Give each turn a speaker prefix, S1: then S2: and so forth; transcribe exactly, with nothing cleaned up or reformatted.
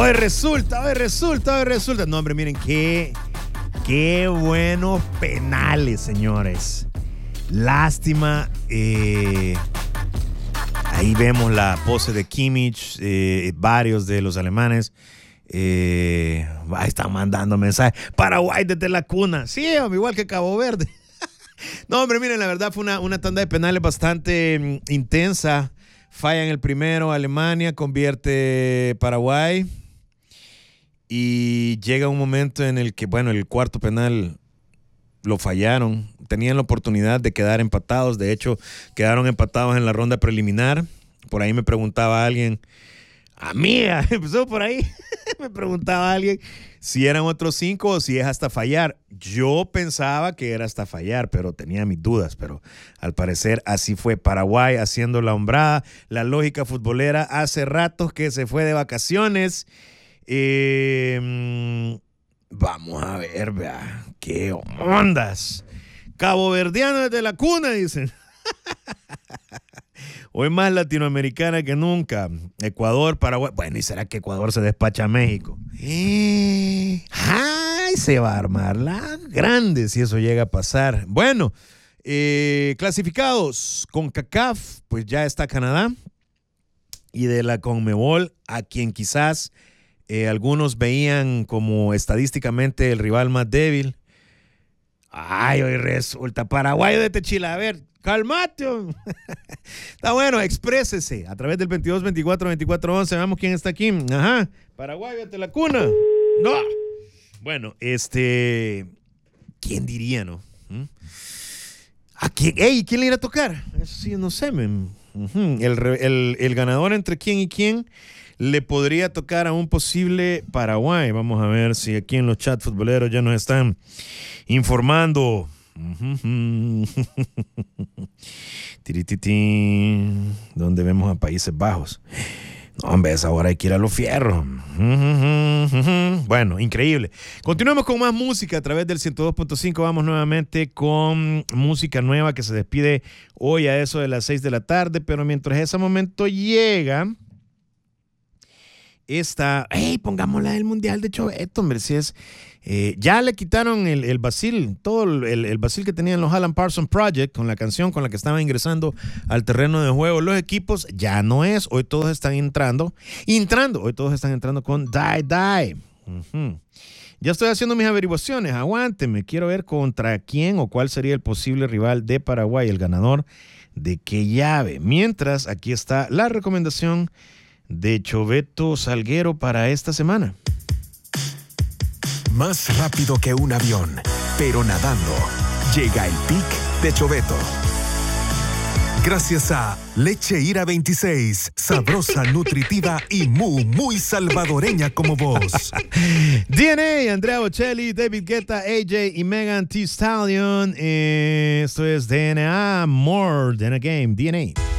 S1: Hoy resulta, hoy resulta, hoy resulta. No, hombre, miren, qué, qué buenos penales, señores. Lástima. Eh, ahí vemos la pose de Kimmich, eh, varios de los alemanes. Eh, ahí están mandando mensajes. Paraguay desde la cuna. Sí, igual que Cabo Verde. No, hombre, miren, la verdad fue una, una tanda de penales bastante mm, intensa. Falla en el primero, Alemania, convierte Paraguay. Y llega un momento en el que, bueno, el cuarto penal lo fallaron. Tenían la oportunidad de quedar empatados. De hecho, quedaron empatados en la ronda preliminar. Por ahí me preguntaba alguien, amiga, empezó por ahí. Me preguntaba alguien si eran otros cinco o si es hasta fallar. Yo pensaba que era hasta fallar, pero tenía mis dudas. Pero al parecer así fue. Paraguay haciendo la hombrada. La lógica futbolera hace ratos que se fue de vacaciones. Eh, vamos a ver, vea, qué ondas. Caboverdiano desde la cuna, dicen. Hoy más latinoamericana que nunca. Ecuador, Paraguay. Bueno, ¿y será que Ecuador se despacha a México? Eh, ¡Ay! Se va a armar la grande si eso llega a pasar. Bueno, eh, clasificados con CONCACAF, pues ya está Canadá. Y de la CONMEBOL, a quien quizás eh, algunos veían como estadísticamente el rival más débil. Ay, hoy resulta Paraguay de Techila. A ver, calmate. Está bueno, exprésese a través del veintidós veinticuatro veinticuatro once. Veamos quién está aquí. Ajá, Paraguay, vete la cuna. No. Bueno, este, ¿quién diría, no? ¿Mm? ¿A quién? Ey, ¿quién le irá a tocar? Eso sí, no sé, men. Uh-huh. el, el, el ganador entre quién y quién le podría tocar a un posible Paraguay. Vamos a ver si aquí en los chats futboleros ya nos están informando. Tirititi, donde vemos a Países Bajos. No, hombre, esa hora hay que ir a los fierros. Bueno, increíble. Continuamos con más música a través del ciento dos punto cinco. Vamos nuevamente con música nueva que se despide hoy a eso de las seis de la tarde. Pero mientras ese momento llega, esta, hey, pongámosla del Mundial de Choveto, hombre, si es, eh, ya le quitaron el, el basil, todo el, el basil que tenían los Alan Parsons Project con la canción con la que estaban ingresando al terreno de juego. Los equipos ya no es, hoy todos están entrando, entrando, hoy todos están entrando con Die Die. Uh-huh. Ya estoy haciendo mis averiguaciones, aguánteme, quiero ver contra quién o cuál sería el posible rival de Paraguay, el ganador de qué llave. Mientras, aquí está la recomendación de Choveto Salguero para esta semana.
S2: Más rápido que un avión, pero nadando. Llega el pic de Choveto. Gracias a Leche Ira veintiséis, sabrosa, nutritiva y muy, muy salvadoreña como vos.
S1: D N A, Andrea Bocelli, David Guetta, A J y Megan Thee Stallion. Eh, esto es D N A, More Than a Game, D N A.